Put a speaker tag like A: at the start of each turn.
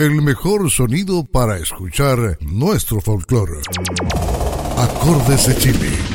A: el mejor sonido para escuchar nuestro folclore. Acordes de Chile.